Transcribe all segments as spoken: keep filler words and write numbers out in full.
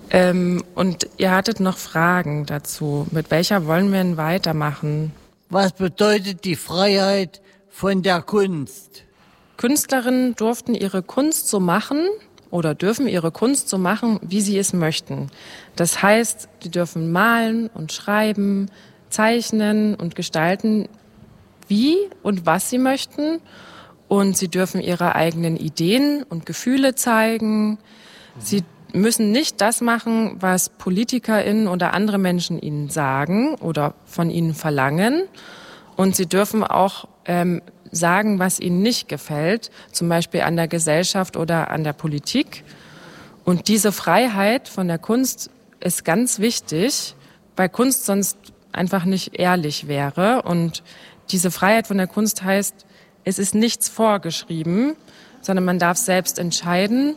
Ähm, und ihr hattet noch Fragen dazu. Mit welcher wollen wir denn weitermachen? Was bedeutet die Freiheit von der Kunst? Künstlerinnen durften ihre Kunst so machen oder dürfen ihre Kunst so machen, wie sie es möchten. Das heißt, die dürfen malen und schreiben, zeichnen und gestalten, wie und was sie möchten. Und sie dürfen ihre eigenen Ideen und Gefühle zeigen. Sie müssen nicht das machen, was PolitikerInnen oder andere Menschen ihnen sagen oder von ihnen verlangen. Und sie dürfen auch ähm, sagen, was ihnen nicht gefällt, zum Beispiel an der Gesellschaft oder an der Politik. Und diese Freiheit von der Kunst ist ganz wichtig, weil Kunst sonst einfach nicht ehrlich wäre. Und diese Freiheit von der Kunst heißt, es ist nichts vorgeschrieben, sondern man darf selbst entscheiden.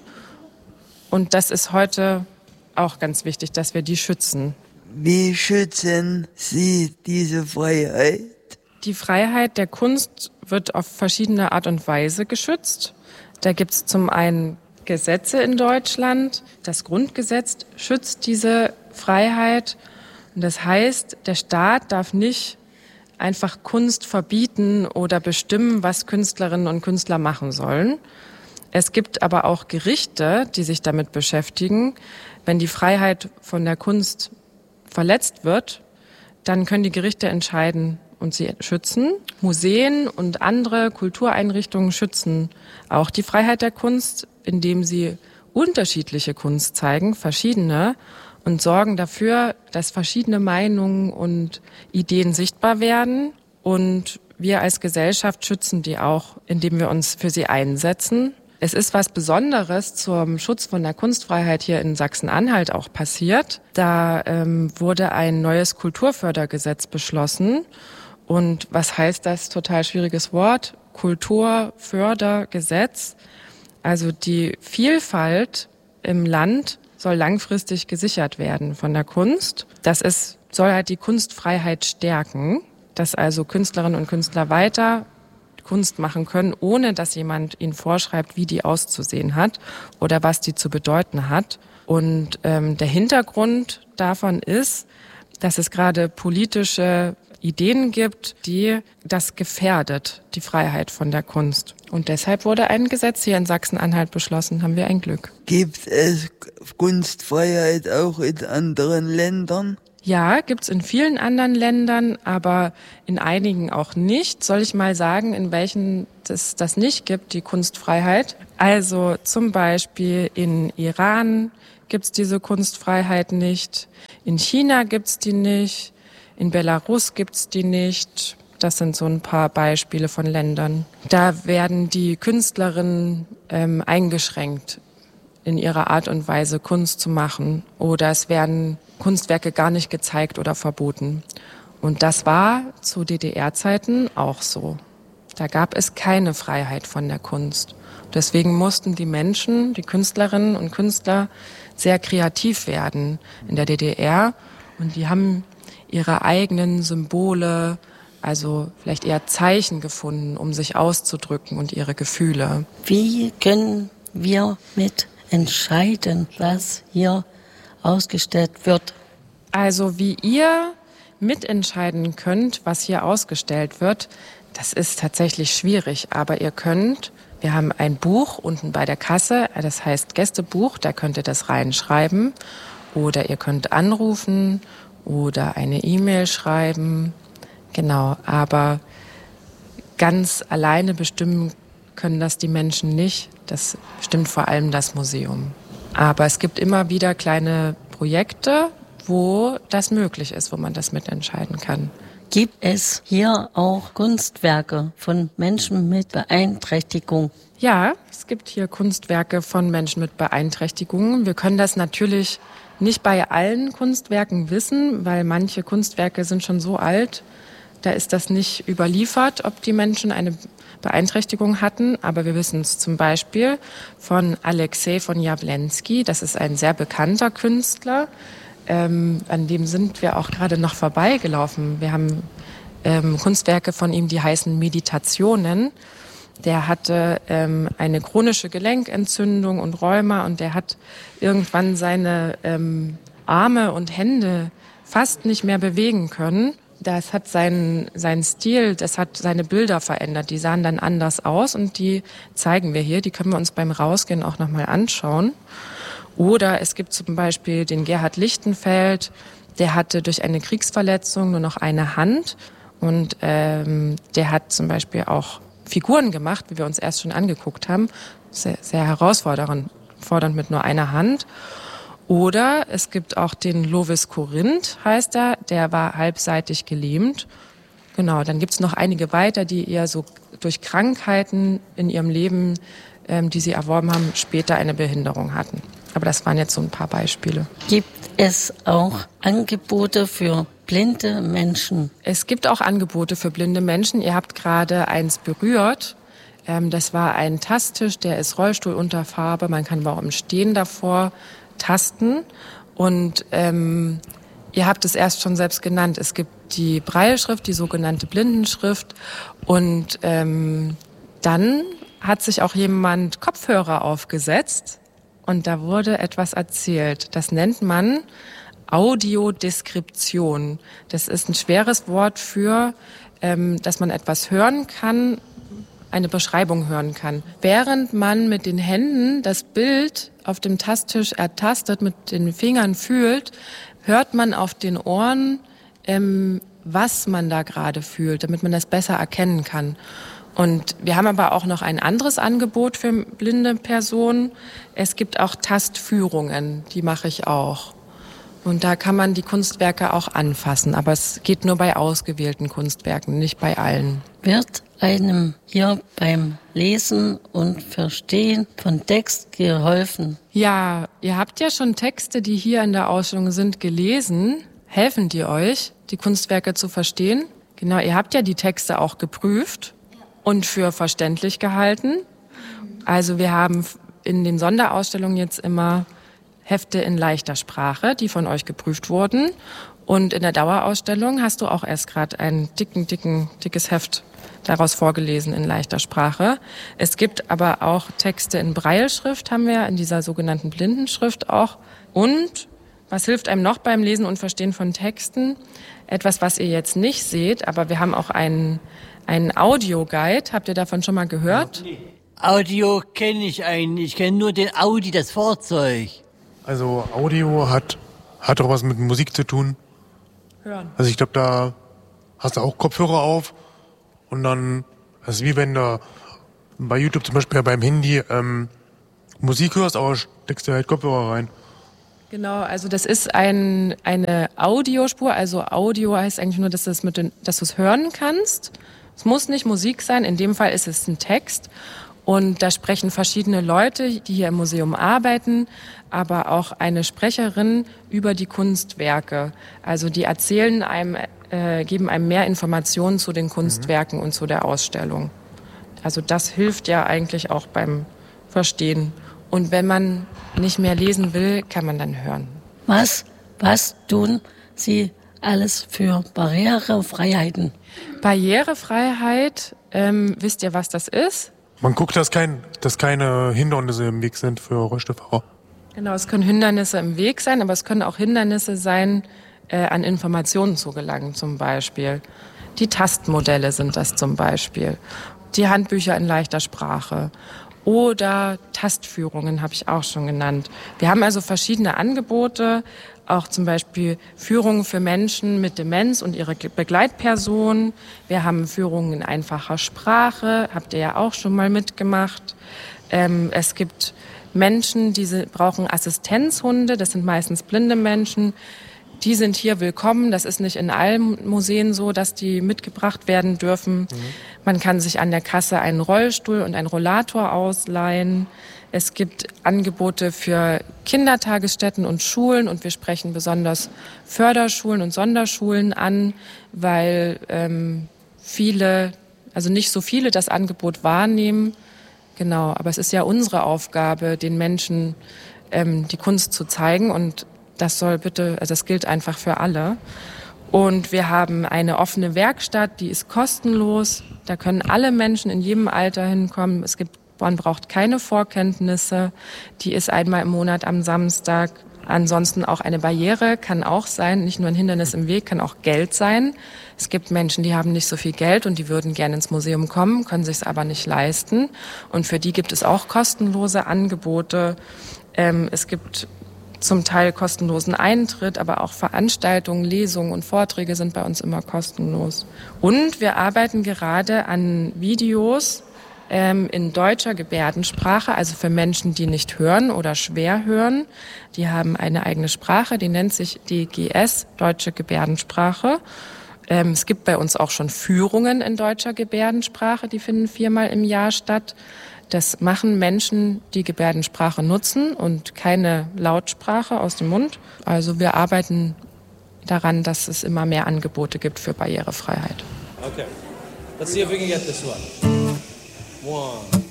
Und das ist heute auch ganz wichtig, dass wir die schützen. Wie schützen Sie diese Freiheit? Die Freiheit der Kunst wird auf verschiedene Art und Weise geschützt. Da gibt es zum einen Gesetze in Deutschland. Das Grundgesetz schützt diese Freiheit. Und das heißt, der Staat darf nicht einfach Kunst verbieten oder bestimmen, was Künstlerinnen und Künstler machen sollen. Es gibt aber auch Gerichte, die sich damit beschäftigen. Wenn die Freiheit von der Kunst verletzt wird, dann können die Gerichte entscheiden und sie schützen. Museen und andere Kultureinrichtungen schützen auch die Freiheit der Kunst, indem sie unterschiedliche Kunst zeigen, verschiedene, und sorgen dafür, dass verschiedene Meinungen und Ideen sichtbar werden. Und wir als Gesellschaft schützen die auch, indem wir uns für sie einsetzen. Es ist was Besonderes zum Schutz von der Kunstfreiheit hier in Sachsen-Anhalt auch passiert. Da ähm, wurde ein neues Kulturfördergesetz beschlossen. Und was heißt das? Total schwieriges Wort. Kulturfördergesetz. Also die Vielfalt im Land soll langfristig gesichert werden von der Kunst. Das ist, soll halt die Kunstfreiheit stärken, dass also Künstlerinnen und Künstler weiter Kunst machen können, ohne dass jemand ihnen vorschreibt, wie die auszusehen hat oder was die zu bedeuten hat. Und ähm, der Hintergrund davon ist, dass es gerade politische Ideen gibt, die das gefährdet, die Freiheit von der Kunst. Und deshalb wurde ein Gesetz hier in Sachsen-Anhalt beschlossen, haben wir ein Glück. Gibt es Kunstfreiheit auch in anderen Ländern? Ja, gibt's in vielen anderen Ländern, aber in einigen auch nicht. Soll ich mal sagen, in welchen es das nicht gibt, die Kunstfreiheit? Also zum Beispiel in Iran gibt's diese Kunstfreiheit nicht. In China gibt's die nicht. In Belarus gibt's die nicht. Das sind so ein paar Beispiele von Ländern. Da werden die Künstlerinnen ähm, eingeschränkt in ihrer Art und Weise, Kunst zu machen. Oder es werden Kunstwerke gar nicht gezeigt oder verboten. Und das war zu D D R-Zeiten auch so. Da gab es keine Freiheit von der Kunst. Deswegen mussten die Menschen, die Künstlerinnen und Künstler, sehr kreativ werden in der D D R. Und die haben ihre eigenen Symbole, also vielleicht eher Zeichen gefunden, um sich auszudrücken und ihre Gefühle. Wie können wir mit entscheiden, was hier ausgestellt wird? Also wie ihr mitentscheiden könnt, was hier ausgestellt wird, das ist tatsächlich schwierig. Aber ihr könnt, wir haben ein Buch unten bei der Kasse, das heißt Gästebuch, da könnt ihr das reinschreiben. Oder ihr könnt anrufen oder eine E-Mail schreiben. Genau, aber ganz alleine bestimmen können das die Menschen nicht. Das bestimmt vor allem das Museum. Aber es gibt immer wieder kleine Projekte, wo das möglich ist, wo man das mitentscheiden kann. Gibt es hier auch Kunstwerke von Menschen mit Beeinträchtigung? Ja, es gibt hier Kunstwerke von Menschen mit Beeinträchtigungen. Wir können das natürlich nicht bei allen Kunstwerken wissen, weil manche Kunstwerke sind schon so alt, da ist das nicht überliefert, ob die Menschen eine Beeinträchtigung hatten. Aber wir wissen es zum Beispiel von Alexei von Jawlensky. Das ist ein sehr bekannter Künstler. Ähm, an dem sind wir auch gerade noch vorbeigelaufen. Wir haben ähm, Kunstwerke von ihm, die heißen Meditationen. Der hatte ähm, eine chronische Gelenkentzündung und Rheuma und der hat irgendwann seine ähm, Arme und Hände fast nicht mehr bewegen können. Das hat seinen, seinen Stil, das hat seine Bilder verändert. Die sahen dann anders aus und die zeigen wir hier. Die können wir uns beim Rausgehen auch nochmal anschauen. Oder es gibt zum Beispiel den Gerhard Lichtenfeld, der hatte durch eine Kriegsverletzung nur noch eine Hand. Und ähm, der hat zum Beispiel auch Figuren gemacht, wie wir uns erst schon angeguckt haben. Sehr, sehr herausfordernd fordernd mit nur einer Hand. Oder es gibt auch den Lovis Corinth, heißt er, der war halbseitig gelähmt. Genau, dann gibt es noch einige weiter, die eher so durch Krankheiten in ihrem Leben, ähm, die sie erworben haben, später eine Behinderung hatten. Aber das waren jetzt so ein paar Beispiele. Gibt es auch Angebote für blinde Menschen? Es gibt auch Angebote für blinde Menschen. Ihr habt gerade eins berührt. Ähm, das war ein Tasttisch, der ist Rollstuhlunterfarbe. Man kann aber auch im Stehen davor tasten. Und ähm, ihr habt es erst schon selbst genannt. Es gibt die Brailleschrift, die sogenannte Blindenschrift. Und ähm, dann hat sich auch jemand Kopfhörer aufgesetzt. Und da wurde etwas erzählt. Das nennt man Audiodeskription. Das ist ein schweres Wort für, ähm, dass man etwas hören kann, eine Beschreibung hören kann. Während man mit den Händen das Bild auf dem Tasttisch ertastet, mit den Fingern fühlt, hört man auf den Ohren, ähm, was man da gerade fühlt, damit man das besser erkennen kann. Und wir haben aber auch noch ein anderes Angebot für blinde Personen. Es gibt auch Tastführungen, die mache ich auch. Und da kann man die Kunstwerke auch anfassen, aber es geht nur bei ausgewählten Kunstwerken, nicht bei allen. Wird einem hier beim Lesen und Verstehen von Text geholfen? Ja, ihr habt ja schon Texte, die hier in der Ausstellung sind, gelesen. Helfen die euch, die Kunstwerke zu verstehen? Genau, ihr habt ja die Texte auch geprüft und für verständlich gehalten. Also wir haben in den Sonderausstellungen jetzt immer Hefte in leichter Sprache, die von euch geprüft wurden. Und in der Dauerausstellung hast du auch erst gerade ein dicken, dicken, dickes Heft daraus vorgelesen in leichter Sprache. Es gibt aber auch Texte in Brailleschrift, haben wir in dieser sogenannten Blindenschrift auch. Und was hilft einem noch beim Lesen und Verstehen von Texten? Etwas, was ihr jetzt nicht seht, aber wir haben auch einen, einen Audioguide. Habt ihr davon schon mal gehört? Audio kenne ich eigentlich. Ich kenne nur den Audi, das Fahrzeug. Also Audio hat, hat auch was mit Musik zu tun. Hören. Also ich glaube, da hast du auch Kopfhörer auf und dann, das ist wie wenn du bei YouTube zum Beispiel beim Handy ähm, Musik hörst, aber steckst du halt Kopfhörer rein. Genau, also das ist ein, eine Audiospur. Also Audio heißt eigentlich nur, dass du es mit den, dass du es hören kannst. Es muss nicht Musik sein, in dem Fall ist es ein Text. Und da sprechen verschiedene Leute, die hier im Museum arbeiten, aber auch eine Sprecherin über die Kunstwerke. Also die erzählen einem, äh, geben einem mehr Informationen zu den Kunstwerken mhm. und zu der Ausstellung. Also das hilft ja eigentlich auch beim Verstehen. Und wenn man nicht mehr lesen will, kann man dann hören. Was, was tun Sie alles für Barrierefreiheiten? Barrierefreiheit, ähm, wisst ihr, was das ist? Man guckt, dass, kein, dass keine Hindernisse im Weg sind für Rollstuhlfahrer. Genau, es können Hindernisse im Weg sein, aber es können auch Hindernisse sein, äh, an Informationen zu gelangen zum Beispiel. Die Tastmodelle sind das zum Beispiel. Die Handbücher in leichter Sprache. Oder Tastführungen habe ich auch schon genannt. Wir haben also verschiedene Angebote, auch zum Beispiel Führungen für Menschen mit Demenz und ihre Begleitpersonen. Wir haben Führungen in einfacher Sprache, habt ihr ja auch schon mal mitgemacht. Ähm, es gibt Menschen, die brauchen Assistenzhunde, das sind meistens blinde Menschen. Die sind hier willkommen. Das ist nicht in allen Museen so, dass die mitgebracht werden dürfen. Mhm. Man kann sich an der Kasse einen Rollstuhl und einen Rollator ausleihen. Es gibt Angebote für Kindertagesstätten und Schulen und wir sprechen besonders Förderschulen und Sonderschulen an, weil ähm, viele, also nicht so viele das Angebot wahrnehmen. Genau, aber es ist ja unsere Aufgabe, den Menschen ähm, die Kunst zu zeigen und das soll bitte, also das gilt einfach für alle. Und wir haben eine offene Werkstatt, die ist kostenlos. Da können alle Menschen in jedem Alter hinkommen. Es gibt, man braucht keine Vorkenntnisse. Die ist einmal im Monat am Samstag. Ansonsten auch eine Barriere kann auch sein, nicht nur ein Hindernis im Weg, kann auch Geld sein. Es gibt Menschen, die haben nicht so viel Geld und die würden gerne ins Museum kommen, können sich es aber nicht leisten. Und für die gibt es auch kostenlose Angebote. Ähm, es gibt zum Teil kostenlosen Eintritt, aber auch Veranstaltungen, Lesungen und Vorträge sind bei uns immer kostenlos. Und wir arbeiten gerade an Videos ähm, in deutscher Gebärdensprache, also für Menschen, die nicht hören oder schwer hören. Die haben eine eigene Sprache, die nennt sich D G S, Deutsche Gebärdensprache. Ähm, es gibt bei uns auch schon Führungen in deutscher Gebärdensprache, die finden viermal im Jahr statt. Das machen Menschen, die Gebärdensprache nutzen und keine Lautsprache aus dem Mund. Also wir arbeiten daran, dass es immer mehr Angebote gibt für Barrierefreiheit. Okay. Let's see if we can get this one. One.